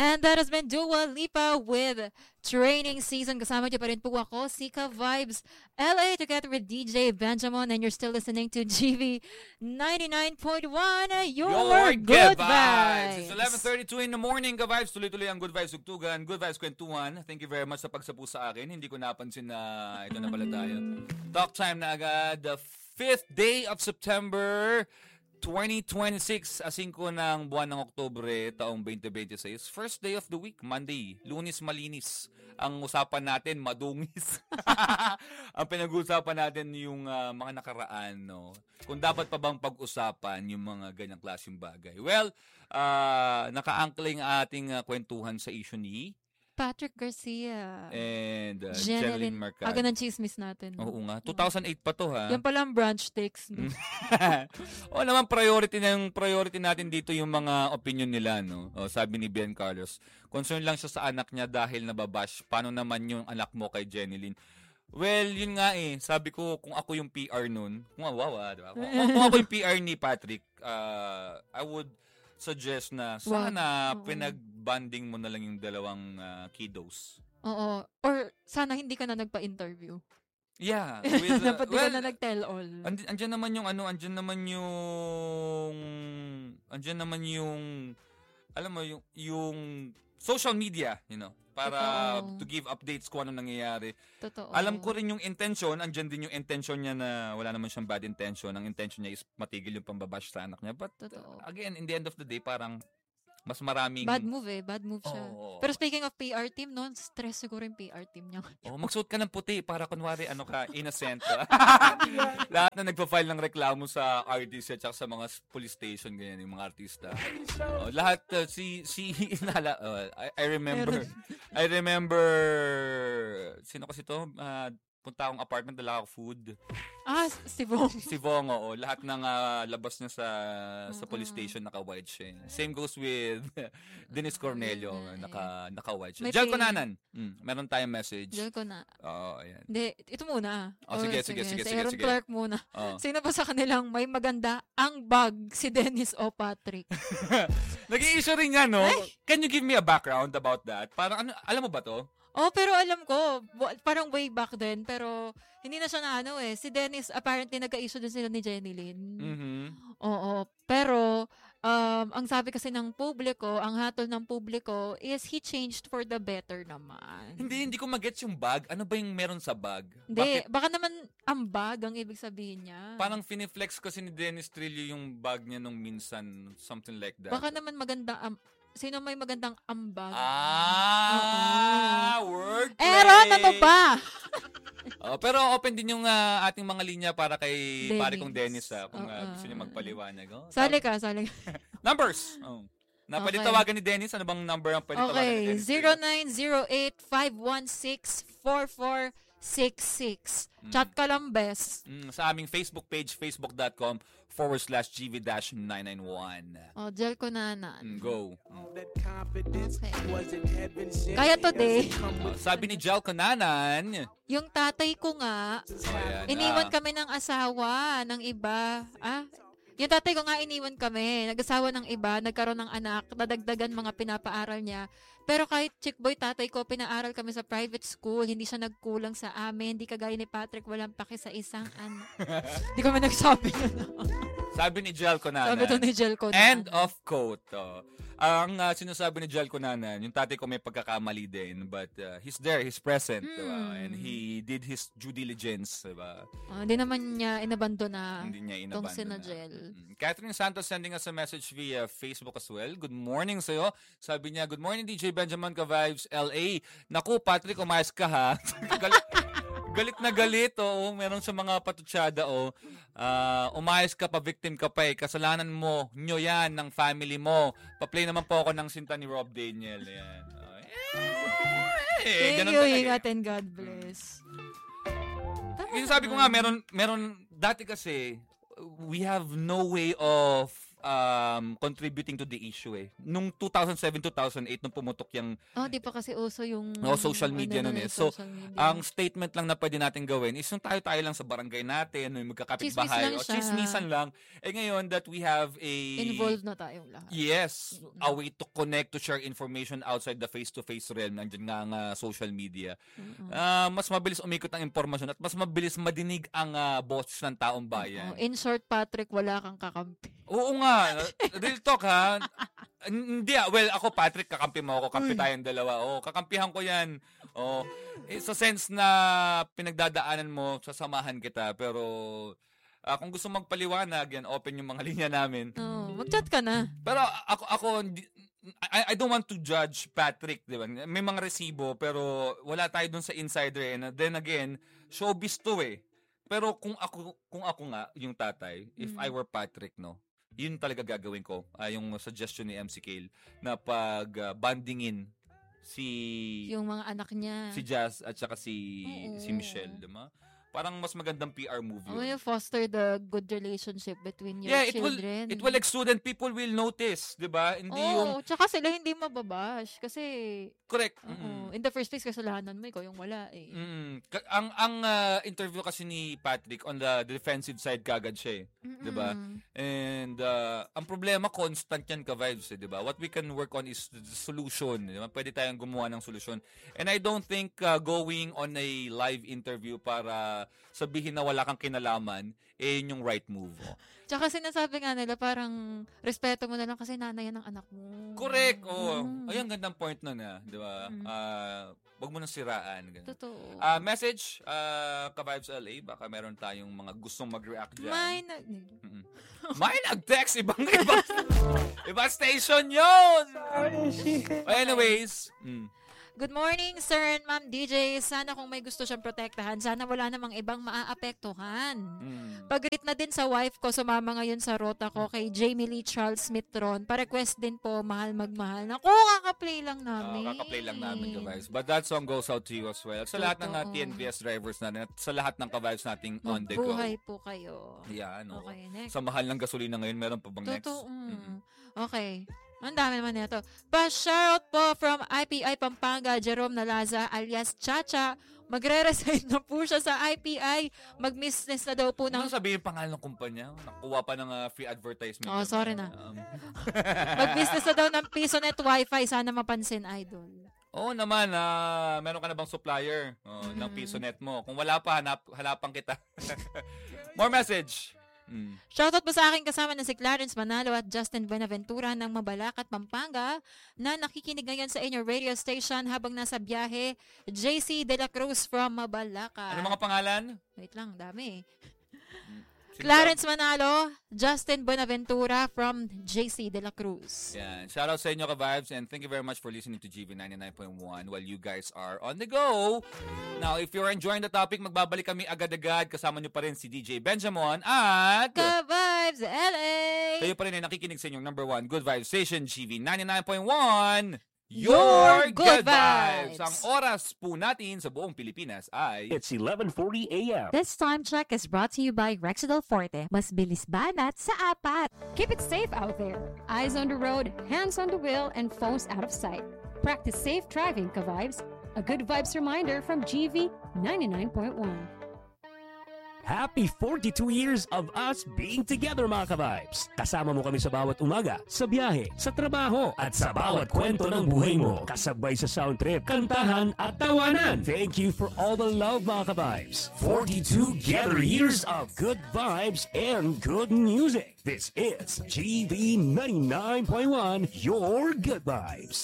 And that has been Dua Lipa with Training Season. Kasama niyo pa rin po ako, Sika Vibes LA, together with DJ Benjamin. And you're still listening to GV 99.1, your good vibes. It's 11:32 in the morning, ka-vibes. Tuloy-tuloy ang Good Vibes Ugtugan, Good Vibes Kwentuhan. Thank you very much sa pagsapu sa akin. Hindi ko napansin na ito na pala tayo. Talk time na agad. The 5th day of September 2026, asingko ng buwan ng Oktubre, taong 2026. First day of the week, Monday. Lunes malinis. Ang usapan natin, madungis. Ang pinag-uusapan natin yung mga nakaraan, no? Kung dapat pa bang pag-usapan yung mga ganyang klaseng bagay. Well, naka-ankling ating kwentuhan sa issue ni Patrick Garcia and Jeneline Mercado. Aga ng chismis natin. Oo nga. 2008 pa to, ha? Yan pala ang branch takes. No? O naman, priority natin dito yung mga opinion nila, no? O, sabi ni Ben Carlos, concern lang siya sa anak niya dahil nababash. Paano naman yung anak mo kay Jeneline? Well, yun nga sabi ko, kung ako yung PR nun, diba? Kung ako yung PR ni Patrick, I would suggest na sana pinag-banding mo na lang yung dalawang kiddos. Oo. Or sana hindi ka na nagpa-interview. Yeah. Dapat di ka na nag-tell all. Andyan naman yung alam mo, yung social media, para to give updates kung ano nangyayari. Totoo. Alam ko rin yung intention, andyan din yung intention niya na wala naman siyang bad intention. Ang intention niya is matigil yung pambabash sa anak niya. But again, in the end of the day, parang mas maraming bad move siya. Pero speaking of PR team, stress siguro yung PR team niya. Magsuot ka ng puti para kunwari innocent. Lahat na nagpa-file ng reklamo sa RTC at sa mga police station, ganyan yung mga artista. Lahat I remember sino kasi to? Punta akong apartment, dala ako food. Si Vong. Si Vong, oo. Lahat ng labas niya sa police station, naka-white siya. Same goes with Dennis Cornelio, naka-white siya. Jel Conanan, meron tayong message. Jel Conanan. Oo, ayan. Hindi, ito muna. Sige. Si Aaron Clark muna. Sino ba sa kanilang may maganda ang bag, si Dennis o Patrick? Nag-i-issue rin nga, no? Can you give me a background about that? Parang, alam mo ba to? Pero alam ko, parang way back then, pero hindi na siya na si Dennis, apparently nagka-issue din sila ni Jeneline. Mm-hmm. Oo, pero ang sabi kasi ng publiko, ang hatol ng publiko is he changed for the better naman. Hindi ko magets yung bag. Ano ba yung meron sa bag? Hindi, baka naman ang bag ang ibig sabihin niya. Parang finiflex kasi ni Dennis Trillo yung bag niya nung minsan, something like that. Baka naman maganda sino may magandang ambag? Wordplay! Aaron, ano ba? Pero open din yung ating mga linya para kay pare kong Dennis, kung gusto niya magpaliwanag. Sali ka. Numbers! Pwede tawagan ni Dennis. Ano bang number ang pwede tawagan ni Dennis? 0908-516-4466. Chat ka lang, best. Sa aming Facebook page, facebook.com/GV-991. Jel Conanan. Go. Okay. Kaya today, sabi ni Jel Conanan, yung tatay ko nga, iniwan kami ng asawa ng iba. Yung tatay ko nga iniwan kami, nag-asawa ng iba, nagkaroon ng anak, nadagdagan mga pinapaaral niya. Pero kahit chick boy tatay ko, pinaaral kami sa private school, hindi siya nagkulang sa amin, hindi kagaya ni Patrick, walang paki sa isang anak. Hindi kami nagsabi na. Sabi ni Jel Conanan. Sabi to ni Jel Conanan. End of quote. Ang sinasabi ni Jel Conanan, yung tatay ko may pagkakamali din, but he's there, he's present, diba? And he did his due diligence, diba? Hindi naman niya inabandona. Hindi niya inabandona. Tong sina Jel. Catherine Santos sending us a message via Facebook as well. Good morning sa'yo. Sabi niya, good morning DJ Benjamin Ka-Vibes LA. Naku, Patrick, umayos ka ha. Galit na galit, meron sa mga patutsada, umayos ka pa, victim ka pa kasalanan mo, nyo yan, ng family mo. Pa-play naman po ako ng sinta ni Rob Daniel. Yan. Thank you, ingat and God bless. Yung sabi ko nga, meron, dati kasi, we have no way of contributing to the issue eh. Nung 2007-2008 nung pumutok yung di pa kasi uso yung social media nun eh. So, ang statement lang na pwede natin gawin is yung tayo-tayo lang sa barangay natin, yung magkakapit-bahay, o chismisan lang. Ngayon that we have involved na tayong lahat. Yes, a way to connect, to share information outside the face-to-face realm, nandiyan nga ang social media. Mas mabilis umikot ang impormasyon at mas mabilis madinig ang boses ng taong bayan. In short, Patrick, wala kang kakampi. Oo nga. Real talk ha. Hindi well, ako Patrick, kakampi mo ako. Kampi tayong dalawa. Kakampihan ko yan. Sa sense na pinagdadaanan mo, sasamahan kita. Pero kung gusto magpaliwanag, yan, open yung mga linya namin. Mag-chat ka na. Pero ako I don't want to judge Patrick, di ba? May mga resibo, pero wala tayo dun sa insider. And then again, showbiz to eh. Pero kung ako nga, yung tatay, if I were Patrick, no, yun talaga gagawin ko. Yung suggestion ni MC Kale na pag-bandingin yung mga anak niya. Si Jazz at saka si Michelle, di ba? Parang mas magandang PR move yun. You foster the good relationship between your children. It will exude and people will notice, di ba? Tsaka sila hindi mababash kasi correct. In the first place, kasalanan mo, ikaw yung wala eh. Ang interview kasi ni Patrick on the defensive side kagad siya eh. Di ba? And ang problema, constant yan ka-vibes eh, di ba? What we can work on is the solution. Di ba? Pwede tayong gumawa ng solusyon. And I don't think going on a live interview para sabihin na wala kang kinalaman, yun yung right move. Tsaka sinasabi nga nila, parang respeto mo na lang kasi nanay yan ng anak mo. Correct. Ayun, gandang point nun di ba? Wag mo nang siraan. Ganun. Totoo. Message, Ka-Vibes LA, baka meron tayong mga gustong mag-react dyan. May nag-text, ibang station yun! Anyways, Good morning, sir and ma'am DJ. Sana kung may gusto siyang protektahan, sana wala namang ibang maaapektuhan. Pag-greet na din sa wife ko, sumama ngayon sa rota ko kay Jamie Lee Charles Smith-Tron. Pa-request din po, mahal magmahal. Naku, kaka-play lang namin. Kaka-play lang namin, Ka-Vibes. But that song goes out to you as well. Sa lahat ng TNVS drivers natin at sa lahat ng Ka-Vibes nating on the go. Buhay po kayo. Yeah, ano. Okay, next. Sa mahal ng gasolina ngayon, meron pa bang next? Okay. Ang dami naman nito. Pa-shoutout po from IPI Pampanga, Jerome Nalaza alias Chacha. Magre-resign na po siya sa IPI. Mag-business na daw po ng... Ano sabihin pangalan ng kumpanya? Nakuha pa ng free advertisement. Sorry na. Mag-business na daw ng PisoNet Wi-Fi. Sana mapansin, idol. Naman. Meron ka na bang supplier ng PisoNet mo? Kung wala pa, hanapan kita. More message. Shoutout po sa akin kasama na si Clarence Manalo at Justin Buenaventura ng Mabalacat, Pampanga na nakikinig ngayon sa inyong radio station habang nasa biyahe. JC De La Cruz from Mabalacat. Ano mga pangalan? Wait lang, dami. Clarence Manalo, Justin Buenaventura from JC De La Cruz. Yan. Shoutout sa inyo, Ka-Vibes, and thank you very much for listening to GV 99.1 while you guys are on the go. Now, if you're enjoying the topic, magbabalik kami agad-agad. Kasama nyo pa rin si DJ Benjamin at Ka-Vibes LA. Kayo pa rin ay nakikinig sa inyong number 1 Good Vibes Station, GV 99.1. Your Good Vibes! Ang oras po natin sa buong Pilipinas ay... It's 11:40 a.m. This time check is brought to you by Rexidol Forte. Mas bilis banat sa apat. Keep it safe out there. Eyes on the road, hands on the wheel, and phones out of sight. Practice safe driving, Ka-Vibes. A Good Vibes reminder from GV 99.1. Happy 42 years of us being together, mga Ka-Vibes. Kasama mo kami sa bawat umaga, sa biyahe, sa trabaho, at sa bawat kwento ng buhay mo. Kasabay sa sound trip, kantahan, at tawanan. Thank you for all the love, mga Ka-Vibes. 42 together years of good vibes and good music. This is GV 99.1, Your Good Vibes.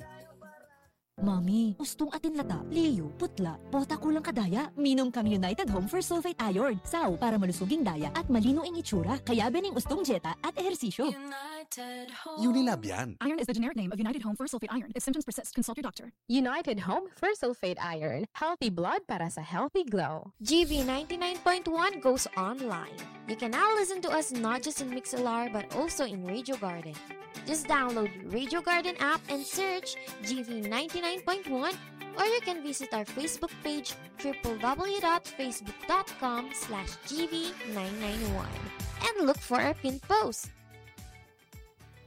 Mami, gustong atin lata, liyo, putla, bota kulang kadaya. Minom kang United Home for Sulfate Iron. Saw, para malusuging daya at malino ang itsura. Kaya bening ustong jeta at ehersisyo. Unilab yan. Iron is the generic name of United Home for Sulfate Iron. If symptoms persist, consult your doctor. United Home for Sulfate Iron. Healthy blood para sa healthy glow. GV 99.1 goes online. You can now listen to us not just in Mixlr but also in Radio Garden. Just download the Radio Garden app and search GV 99.1, or you can visit our Facebook page www.facebook.com/GV991 and look for our pinned post.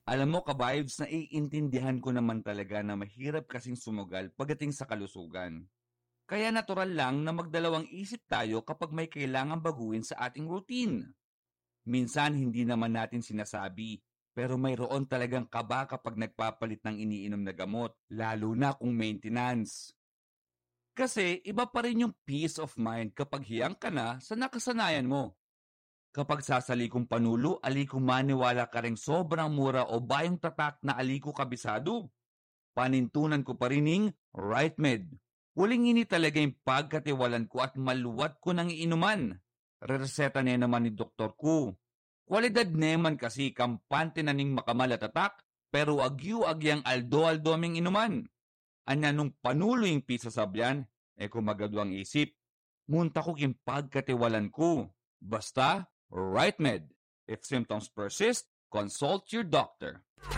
Alam mo ka-vibes, naiintindihan ko naman talaga na mahirap kasing sumugal pagdating sa kalusugan. Kaya natural lang na magdalawang isip tayo kapag may kailangang baguhin sa ating routine. Minsan hindi naman natin sinasabi, pero mayroon talagang kaba kapag nagpapalit ng iniinom na gamot, lalo na kung maintenance. Kasi iba pa rin yung peace of mind kapag hiyang ka na sa nakasanayan mo. Kapag sasalikong panulo, aliko maniwala ka ring sobrang mura o bayong tatak na aliko kabisado. Panintunan ko pa rin ng RightMed. Huling ini talaga yung pagkatiwalan ko at maluwat ko ng iinuman. Reseta niya naman ni doktor ko. Kwalidad naman kasi kampante na ning makamalatatak, pero agyu-agyang aldo-aldoming inuman. Anya nung panulo yung pisa sabyan, kumagado ang isip. Munta ko yung pagkatiwalan ko. Basta, RightMed. If symptoms persist, consult your doctor.